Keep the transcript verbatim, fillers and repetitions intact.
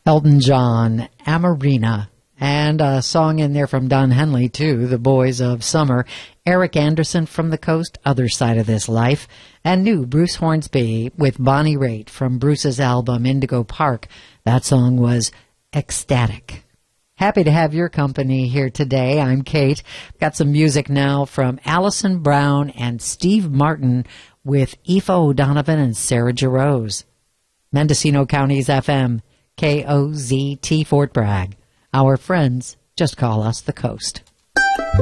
Elton John, Amarina, and a song in there from Don Henley, too, The Boys of Summer. Eric Anderson, From the Coast, Other Side of This Life, and new Bruce Hornsby with Bonnie Raitt from Bruce's album Indigo Park. That song was Ecstatic. Happy to have your company here today. I'm Kate. Got some music now from Alison Brown and Steve Martin with Aoife O'Donovan and Sarah Jarosz. Mendocino County's F M, K O Z T Fort Bragg. Our friends just call us the Coast.